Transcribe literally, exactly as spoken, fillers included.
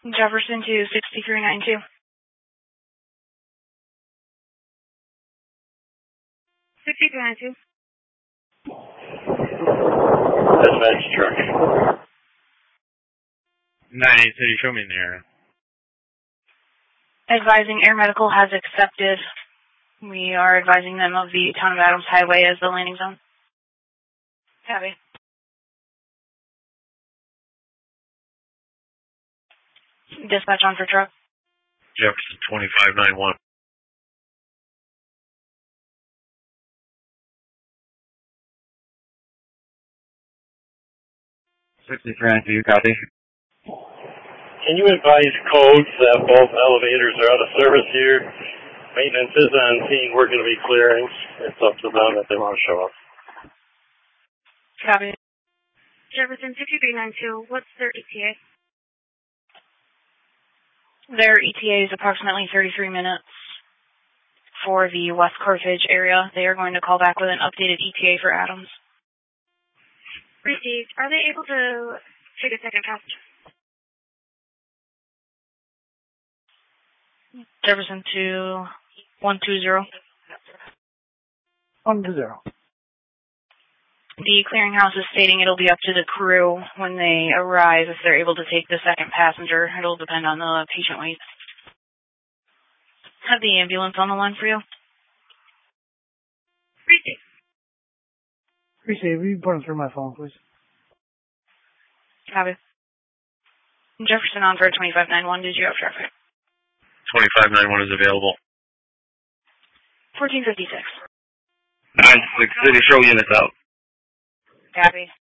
Jefferson to sixty-three ninety-two. sixty-three ninety-two. Dispatch truck. nine eight City, show me in the area. Advising Air Medical has accepted. We are advising them of the Town of Adams Highway as the landing zone. Copy. Dispatch on for truck. Jefferson twenty-five ninety-one. sixty-three ninety-two, copy. Can you advise codes that both elevators are out of service here? Maintenance is on scene. We're going to be clearing. It's up to them if they want to show up. Copy. Jefferson sixty-three ninety-two, what's their E T A? Their E T A is approximately thirty-three minutes for the West Carthage area. They are going to call back with an updated E T A for Adams. Received. Are they able to take a second passenger? Jefferson to one two zero. one two zero. The clearinghouse is stating it'll be up to the crew when they arrive if they're able to take the second passenger. It'll depend on the patient weight. Have the ambulance on the line for you. Received. Appreciate it. Will you put them through my phone, please? Copy. Jefferson on for twenty-five ninety-one. Did you have traffic? twenty-five ninety-one is available. fourteen fifty-six. nine six City, show units out. Copy.